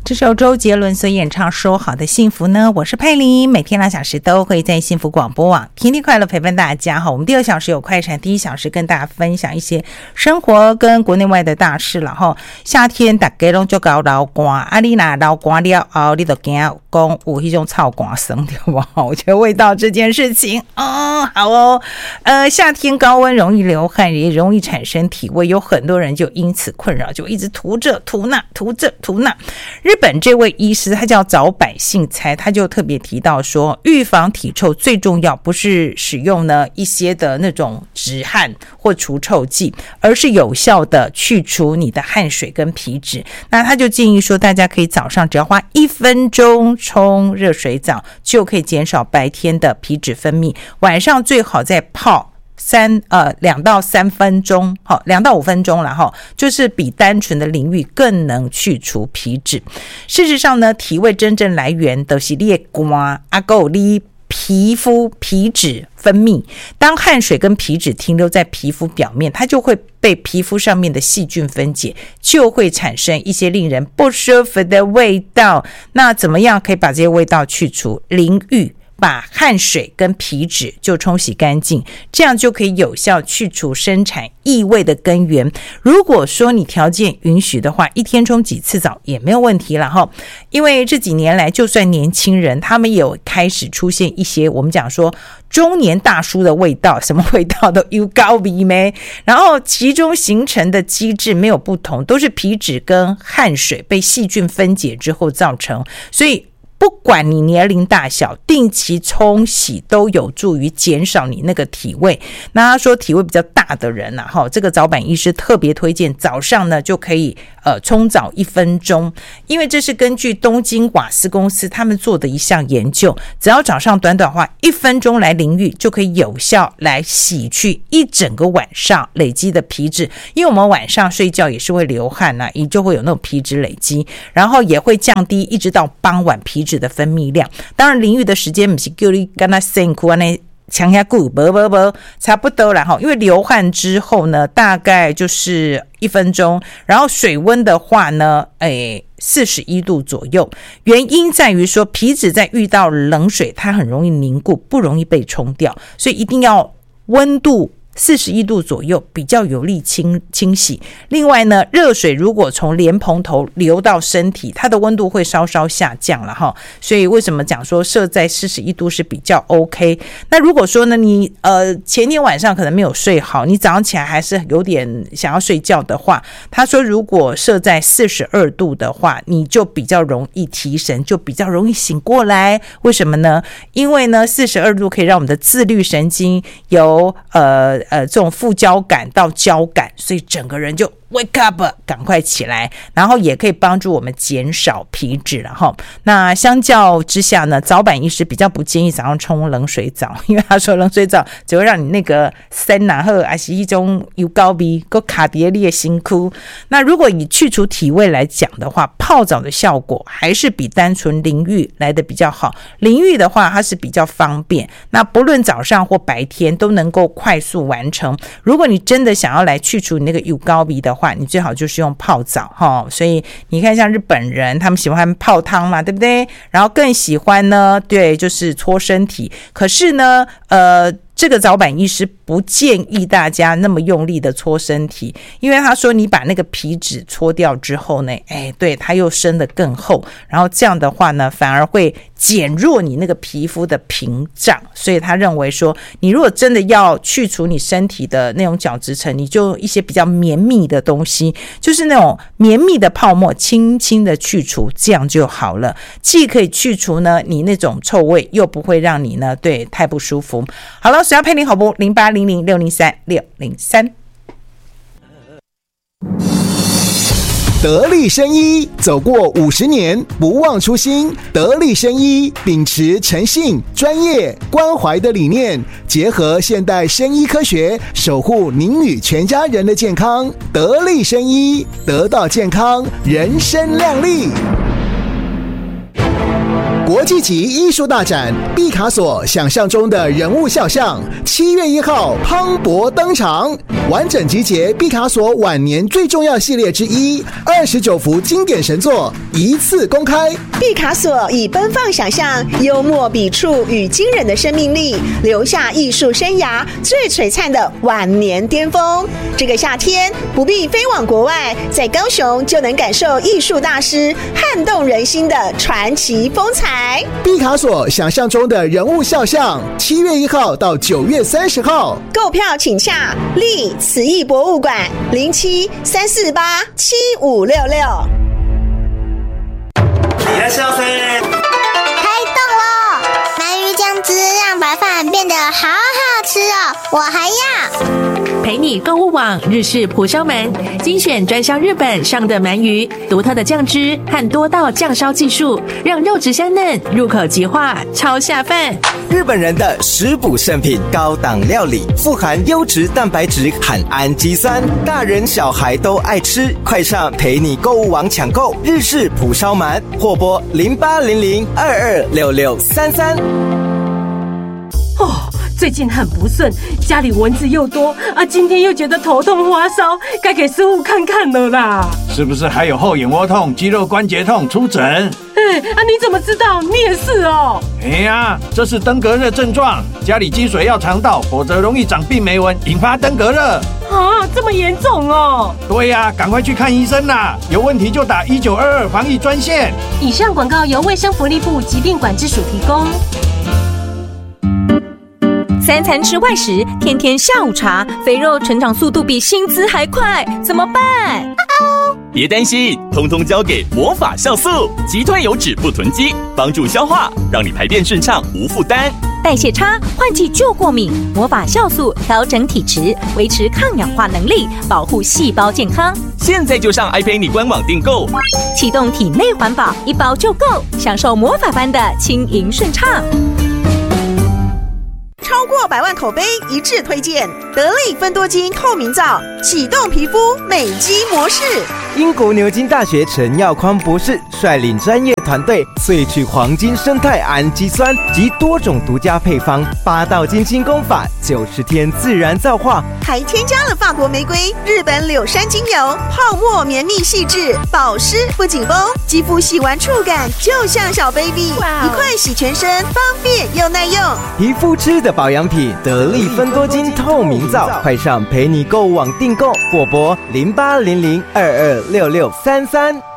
这首周杰伦所演唱说好的幸福呢，我是佩玲，每天2小时都会在幸福广播网天天快乐陪伴大家。我们第2小时有快闪，第1小时跟大家分享一些生活跟国内外的大事了。夏天大家都就搞流汗，啊你若流汗了后，你就惊讲有那种臭汗酸，对不？我觉得味道这件事情好哦。夏天高温容易流汗，也容易产生体味，有很多人就因此困扰，就一直涂这涂那涂这涂那。日本这位医师他叫早坂幸才，他就特别提到说，预防体臭最重要不是使用呢一些的那种止汗或除臭剂，而是有效的去除你的汗水跟皮脂。那他就建议说，大家可以早上只要花1分钟冲热水澡，就可以减少白天的皮脂分泌，晚上最好再泡2到3分钟，2到5分钟了就是比单纯的淋浴更能去除皮脂。事实上呢，体味真正来源都是你的汗还有你皮肤皮脂分泌，当汗水跟皮脂停留在皮肤表面，它就会被皮肤上面的细菌分解，就会产生一些令人不舒服的味道。那怎么样可以把这些味道去除？淋浴把汗水跟皮脂就冲洗干净，这样就可以有效去除生产异味的根源。如果说你条件允许的话，一天冲几次澡也没有问题了因为这几年来，就算年轻人他们也有开始出现一些我们讲说中年大叔的味道，什么味道都有高鼻没，然后其中形成的机制没有不同，都是皮脂跟汗水被细菌分解之后造成。所以不管你年龄大小，定期冲洗都有助于减少你那个体味。那他说体味比较大的人这个早坂医师特别推荐早上呢就可以冲澡1分钟，因为这是根据东京瓦斯公司他们做的一项研究，只要早上短短花1分钟来淋浴，就可以有效来洗去一整个晚上累积的皮脂。因为我们晚上睡觉也是会流汗也就会有那种皮脂累积，然后也会降低一直到傍晚皮脂的分泌量。当然淋浴的时间不是叫你跟他辛苦强下固不差不多啦因为流汗之后呢大概就是1分钟，然后水温的话呢41度左右。原因在于说皮脂在遇到冷水它很容易凝固，不容易被冲掉，所以一定要温度41度左右比较有利清洗。另外呢，热水如果从莲蓬头流到身体，它的温度会稍稍下降了所以为什么讲说设在41度是比较 OK。 那如果说呢你前天晚上可能没有睡好，你早上起来还是有点想要睡觉的话，他说如果设在42度的话，你就比较容易提神，就比较容易醒过来。为什么呢？因为呢42度可以让我们的自律神经由这种副交感到交感，所以整个人就 wake up 赶快起来，然后也可以帮助我们减少皮脂那相较之下呢，早坂医师比较不建议早上冲冷水澡，因为他说冷水澡只会让你那个酸还是一种有高鼻够卡跌裂辛苦。那如果以去除体味来讲的话，泡澡的效果还是比单纯淋浴来的比较好。淋浴的话它是比较方便，那不论早上或白天都能够快速完成。如果你真的想要来去除你那个有高鼻的话，你最好就是用泡澡所以你看像日本人他们喜欢泡汤嘛，对不对？然后更喜欢呢对就是搓身体。可是呢这个早坂医师不建议大家那么用力的搓身体，因为他说你把那个皮脂搓掉之后呢对，它又生得更厚，然后这样的话呢反而会减弱你那个皮肤的屏障。所以他认为说你如果真的要去除你身体的那种角质层，你就一些比较绵密的东西，就是那种绵密的泡沫轻轻的去除，这样就好了。既可以去除呢你那种臭味，又不会让你呢对太不舒服。好了，只要配您好不0800603603。 得力生医走过50年，不忘初心。得力生医秉持诚信、专业、关怀的理念，结合现代生医科学，守护您与全家人的健康。得力生医，得到健康，人生亮丽。 国际级艺术大展毕卡索想象中的人物肖像，7月1号磅礴登场，完整集结毕卡索晚年最重要系列之一，29幅经典神作一次公开。 毕卡索以奔放想象、幽默笔触与惊人的生命力，留下艺术生涯最璀璨的晚年巅峰。这个夏天不必飞往国外，在高雄就能感受艺术大师撼动人心的传奇风采。 毕卡索想象中的人物肖像，7月1号到9月30号， 购票请洽立慈艺博物馆07-348-7566。 いらっしゃいませ。 开动喽！鳗鱼酱汁让白饭变得好好吃哦，我还要。 陪你购物网日式蒲烧鳗，精选专销日本上的鳗鱼，独特的酱汁和多道酱烧技术，让肉质香嫩，入口即化，超下饭。 日本人的食补圣品，高档料理，富含优质蛋白质和氨基酸，大人小孩都爱吃。快上陪你购物网抢购日式蒲烧鳗，或拨0800226633。 最近很不顺，家里蚊子又多啊，今天又觉得头痛发烧，该给师傅看看了啦。 是不是还有后眼窝痛、肌肉关节痛？出诊。 你怎么知道？你也是哦。 这是登革热症状，家里积水要肠道，否则容易长病媒蚊，引发登革热。 这么严重哦？ 对呀，赶快去看医生啦！有问题就打1922防疫专线。 以上广告由卫生福利部疾病管制署提供。 3餐吃外食，天天下午茶，肥肉成长速度比薪资还快，怎么办？ 别担心，通通交给魔法酵素，击退油脂不囤积，帮助消化，让你排便顺畅无负担。 代谢差，换季就过敏，魔法酵素调整体质，维持抗氧化能力，保护细胞健康。 现在就上iPay你官网订购， 启动体内环保，1包就够，享受魔法般的轻盈顺畅。 超过100万口碑一致推荐得力芬多精透明皂，启动皮肤美肌模式。 英国牛津大学陈耀匡博士率领专业团队萃取黄金生态氨基酸及多种独家配方，8道金清功法，90天自然皂化， 还添加了法国玫瑰、日本柳杉精油，泡沫绵密细致，保湿不紧绷，肌肤洗完触感就像小 baby， 一块洗全身，方便又耐用。 皮肤吃的保养品，得力芬多精透明皂，快上陪你购物网订购，或拨0800226633。